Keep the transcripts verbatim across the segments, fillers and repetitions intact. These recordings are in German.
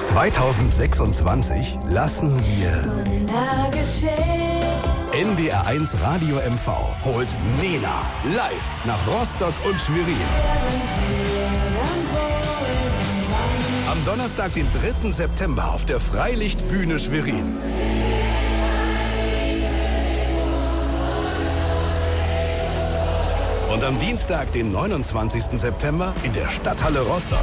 zweitausendsechsundzwanzig lassen wir N D R eins Radio M V holt Nena live nach Rostock und Schwerin. Am Donnerstag, den dritten September auf der Freilichtbühne Schwerin. Und am Dienstag, den neunundzwanzigsten September in der Stadthalle Rostock.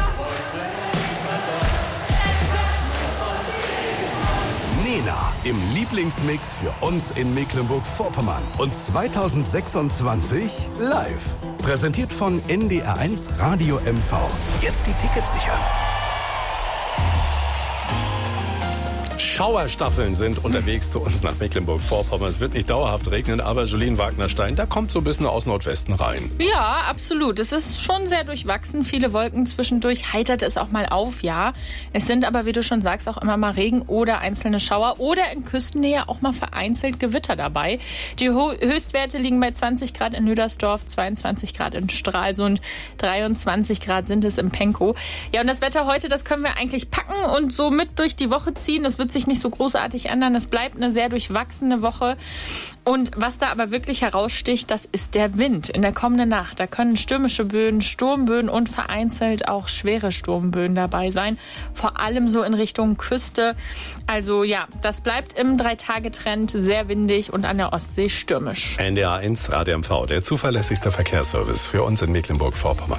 Nena im Lieblingsmix für uns in Mecklenburg-Vorpommern und zweitausendsechsundzwanzig live. Präsentiert von N D R eins Radio M V. Jetzt die Tickets sichern. Schauerstaffeln sind unterwegs zu uns nach Mecklenburg-Vorpommern. Es wird nicht dauerhaft regnen, aber Jolien Wagner-Stein, da kommt so ein bisschen aus Nordwesten rein. Ja, absolut. Es ist schon sehr durchwachsen. Viele Wolken zwischendurch, heitert es auch mal auf, ja. Es sind aber, wie du schon sagst, auch immer mal Regen oder einzelne Schauer oder in Küstennähe auch mal vereinzelt Gewitter dabei. Die Ho- Höchstwerte liegen bei zwanzig Grad in Lüdersdorf, zweiundzwanzig Grad in Stralsund, dreiundzwanzig Grad sind es im Penkow. Ja, und das Wetter heute, das können wir eigentlich packen und so mit durch die Woche ziehen. Das wird sich nicht so großartig ändern. Es bleibt eine sehr durchwachsene Woche. Und was da aber wirklich heraussticht, das ist der Wind in der kommenden Nacht. Da können stürmische Böen, Sturmböen und vereinzelt auch schwere Sturmböen dabei sein. Vor allem so in Richtung Küste. Also ja, das bleibt im Drei-Tage-Trend sehr windig und an der Ostsee stürmisch. N D R eins Radio M V, der zuverlässigste Verkehrsservice für uns in Mecklenburg-Vorpommern.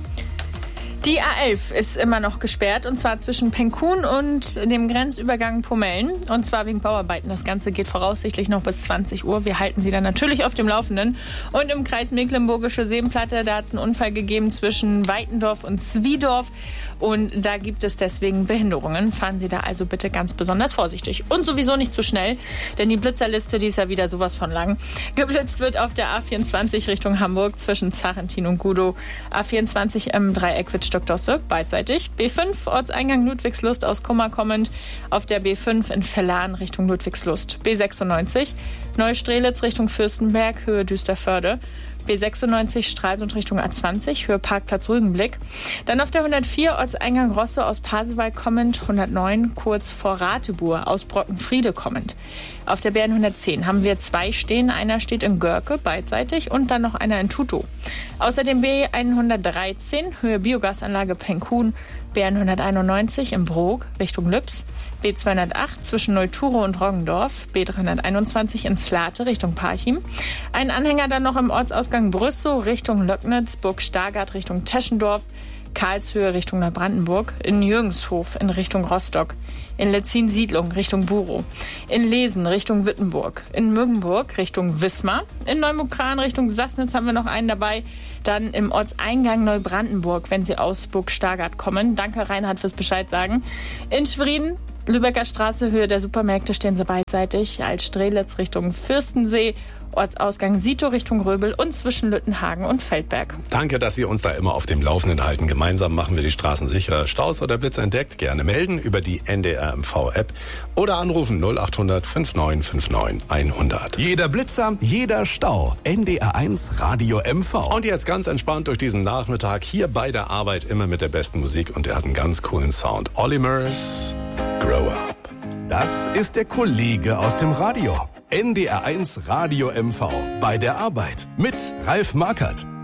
Die A elf ist immer noch gesperrt, und zwar zwischen Penkun und dem Grenzübergang Pomellen. Und zwar wegen Bauarbeiten. Das Ganze geht voraussichtlich noch bis zwanzig Uhr. Wir halten Sie dann natürlich auf dem Laufenden. Und im Kreis Mecklenburgische Seenplatte, da hat es einen Unfall gegeben zwischen Weitendorf und Zwiedorf. Und da gibt es deswegen Behinderungen. Fahren Sie da also bitte ganz besonders vorsichtig. Und sowieso nicht zu schnell, denn die Blitzerliste, die ist ja wieder sowas von lang. Geblitzt wird auf der A vierundzwanzig Richtung Hamburg zwischen Zarentin und Gudow. A vierundzwanzig im Dreieck wird Stockdosse, beidseitig. B fünf, Ortseingang Ludwigslust aus Kummer kommend. Auf der B fünf in Vellan Richtung Ludwigslust. B sechsundneunzig, Neustrelitz Richtung Fürstenberg, Höhe Düsterförde. B sechsundneunzig Stralsund Richtung A zwanzig, Höhe Parkplatz Rügenblick. Dann auf der hundertvier Ortseingang Rosso aus Pasewalk kommend, hundertneun kurz vor Ratebur aus Brockenfriede kommend. Auf der B hundertzehn haben wir zwei stehen, einer steht in Görke beidseitig und dann noch einer in Tutow. Außerdem B hundertdreizehn, Höhe Biogasanlage Penkun, B hunderteinundneunzig im Brok Richtung Lübs, B zweihundertacht zwischen Neuturo und Roggendorf, B dreihunderteinundzwanzig in Slate Richtung Parchim. Ein Anhänger dann noch im Ortsausgang Brüssow Richtung Löcknitz, Burg Stargard Richtung Teschendorf, Karlshöhe Richtung Neubrandenburg, in Jürgenshof in Richtung Rostock, in Letzin-Siedlung Richtung Burow, in Lesen Richtung Wittenburg, in Müggenburg Richtung Wismar, in Neumukran Richtung Sassnitz haben wir noch einen dabei, dann im Ortseingang Neubrandenburg, wenn Sie aus Burg Stargard kommen. Danke Reinhard fürs Bescheid sagen. In Schwerin, Lübecker Straße, Höhe der Supermärkte stehen Sie beidseitig, als Strelitz Richtung Fürstensee, Ortsausgang Sito Richtung Röbel und zwischen Lüttenhagen und Feldberg. Danke, dass Sie uns da immer auf dem Laufenden halten. Gemeinsam machen wir die Straßen sicherer. Staus oder Blitz entdeckt? Gerne melden über die N D R M V-App oder anrufen null achthundert fünfundneunzig fünfundneunzig hundert. Jeder Blitzer, jeder Stau. N D R eins Radio M V. Und jetzt ganz entspannt durch diesen Nachmittag hier bei der Arbeit, immer mit der besten Musik, und er hat einen ganz coolen Sound. Olimers, Grow Up. Das ist der Kollege aus dem Radio. N D R eins Radio M V bei der Arbeit mit Ralf Markert.